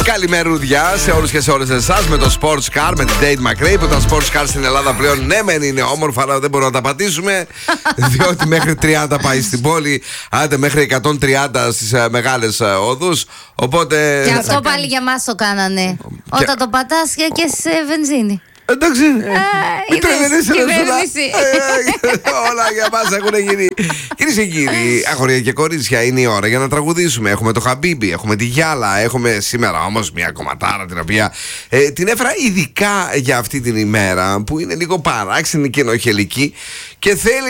Καλημερούδια σε όλους και σε όλες εσάς με το Sports Car, με την Date McRae. Που τα Sports Car στην Ελλάδα πλέον ναι μεν είναι όμορφα, αλλά δεν μπορούμε να τα πατήσουμε. Διότι μέχρι 30 πάει στην πόλη, άντε μέχρι 130 στις μεγάλες οδούς. Οπότε. Και αυτό πάλι για μας το κάνανε. Όταν το πατάς και σε βενζίνη. Εντάξει. Μην τρελαίνεσαι κυβέρνηση. Όλα για μας έχουν γίνει. Κυρίες και κύριοι, αγόρια και κορίτσια, είναι η ώρα για να τραγουδήσουμε. Έχουμε το Χαμπίμπι, έχουμε τη Γιάλα. Έχουμε σήμερα όμως μια κομματάρα την οποία την έφερα ειδικά για αυτή την ημέρα, που είναι λίγο παράξενη και ενοχελική και θέλει